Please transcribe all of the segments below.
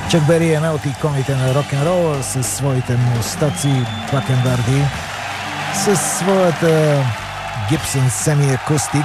Чак Бери е една от иконите на рок-н-рола със своите мустаци, бакенбарди, със своята Gibson Semi Acoustic,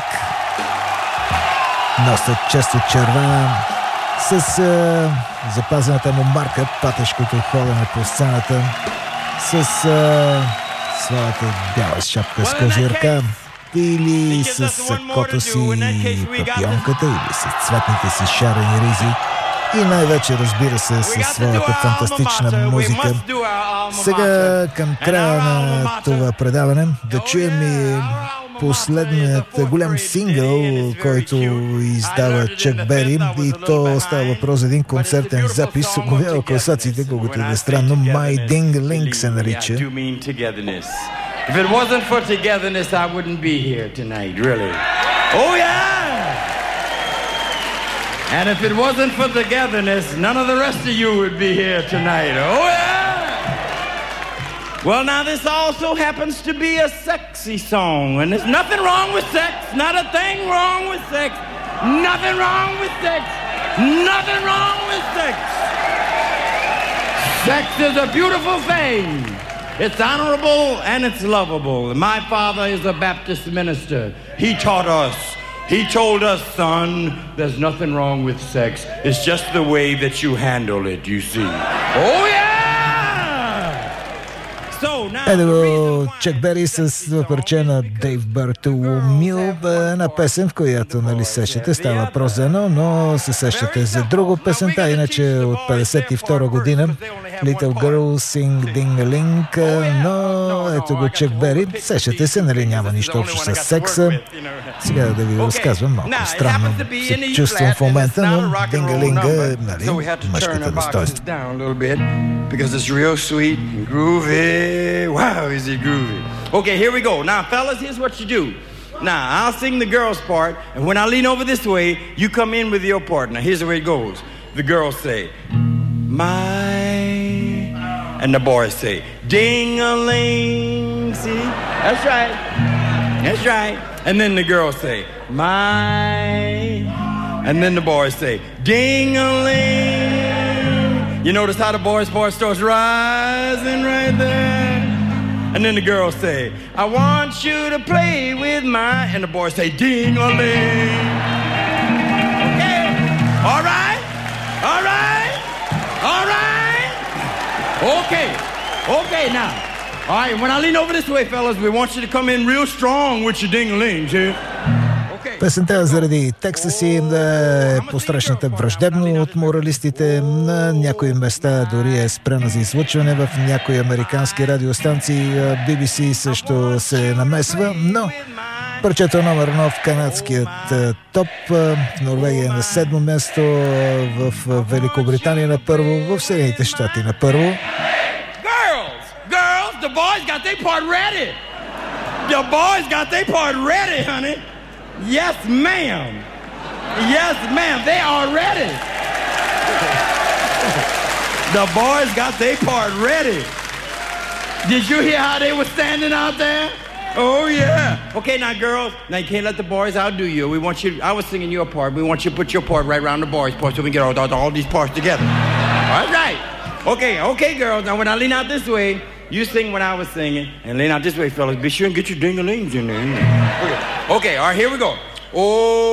доста често червена, с запазената му марка, патешкото ходене по сцената, с своята бяла шапка с кожирка, или с сакото си папионката, или с цветните си шарени ризи, и най-вече, разбира се, със своята фантастична музика. Сега, към края на това предаване, да чуем и последният голям сингъл, който издава Чак Бери, и то става въпрос за един концертен запис, оглавява класациите, колкото е странно, My Ding-a-Ling се нарича. If it wasn't for togetherness, I wouldn't be here tonight, really. Oh, yeah! And if it wasn't for togetherness, none of the rest of you would be here tonight. Oh, yeah! Well, now, this also happens to be a sexy song, and there's nothing wrong with sex, not a thing wrong with sex, nothing wrong with sex, nothing wrong with sex. Sex is a beautiful thing. It's honorable and it's lovable. My father is a Baptist minister. He taught us. He told us, son, there's nothing wrong with sex. It's just the way that you handle it, you see. Oh, yeah! Ето го Чак Бери с парче на Дейв Бартоломю, една песен, в която, нали, сещате, става въпрос за едно, но се сещате за друго. Песента иначе от 52 година, Little Girl Sing Ding-a-Ling, но ето го Чак Бери, сещате се, нали, няма нищо общо с секса. Сега да ви разказвам, малко странно се чувствам в момента, но Динга-линга е, нали, мъжката достоинство. Because it's real sweet and groovy. Wow, is it groovy. Okay, here we go. Now, fellas, here's what you do. Now, I'll sing the girl's part, and when I lean over this way, you come in with your part. Now, here's the way it goes. The girls say, my, and the boys say, ding-a-ling. See? That's right. That's right. And then the girls say, my, and then the boys say, ding-a-ling. You notice how the boys' part starts rising right there? And then the girls say, I want you to play with my... And the boys say, ding-a-ling. Okay? All right? All right? All right? Okay. Okay, now. All right, when I lean over this way, fellas, we want you to come in real strong with your ding-a-ling, see? Песента заради текста си е посрещната враждебно от моралистите. На някои места дори е спрена за излъчване в някои американски радиостанции. BBC също се намесва, но парчето номер 1 в канадският топ, в Норвегия на 7-мо място, в Великобритания на първо, в Съединените щати на първо. Girls, the boys got their part ready. The boys got their part ready, honey. Yes, ma'am. Yes, ma'am. They are ready. The boys got their part ready. Did you hear how they were standing out there? Oh, yeah. Okay, now, girls, now you can't let the boys outdo you. We want you, I was singing your part. We want you to put your part right around the boys' part so we can get all these parts together. All right. Okay, girls. Now, when I lean out this way, you sing when I was singing, and lean out this way, fellas. Be sure and get your ding-a-lings in there. Okay, all right, here we go. Oh.